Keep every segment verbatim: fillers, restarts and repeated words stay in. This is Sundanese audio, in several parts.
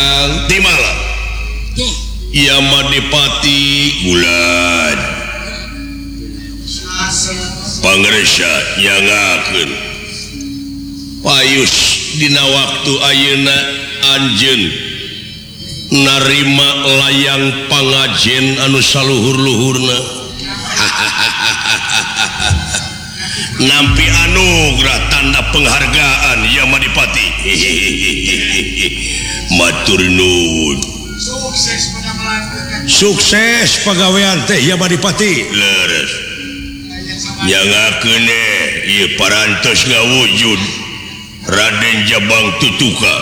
di malam ia Madipati bulan Pangresa nyangakeun payus dina waktu ayeuna anjeun narima layang pangajen anu saluhur-luhurna nampi anugerah tanda penghargaan ya Madipati matur nuwun sukses pagawean teh ya Madipati leres nyangakeun ieu parantos ngawujud Raden Jabang Tutuka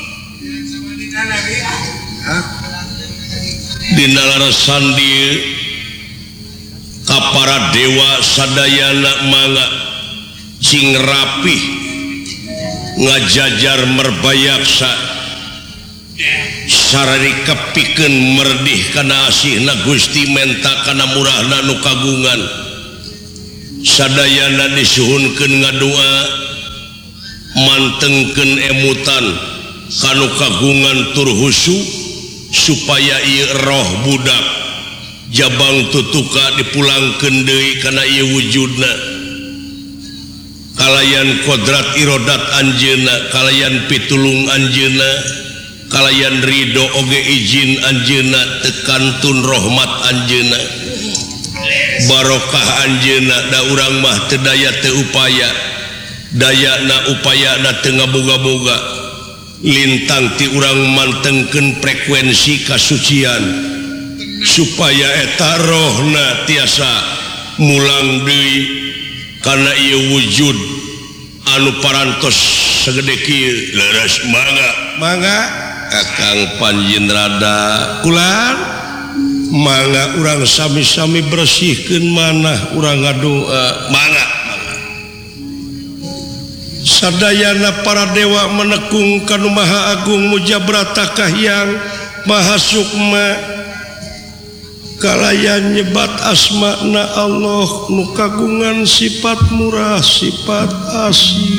dina larasan dieu kapara dewa sadayana mangga cing rapih ngajajar merbayaksa sarari kepikeun merdih kana asihna Gusti menta kana murahna nu kagungan sadayana disuhunkeun ngadoa mantengkeun emutan kanu kagungan tur husu supaya ieu roh budak Jabang Tutuka dipulangkeun deui kana ieu wujudna kalayan kodrat irodat anjeunna kalayan pitulung anjeunna kalayan ridho oge izin anjeunna tekantun rahmat anjeunna barokah anjeunna da urang mah teu daya teu upaya dayana upayana teu ngaboga-boga lintang ti urang mantengkeun frekuensi kasucian supaya eta rohna tiasa mulang deui kana ieu wujud anu parantos sagede kieu leres mangga mangga Kakang Panjenrada kulan mangga urang sami-sami bersihkeun manah urang ngadoa mangga sadayana para dewa menekung kanu maha agung mujabrata kahyang maha sukma kalayan nyebat asmana Allah nu kagungan sifat murah sifat asih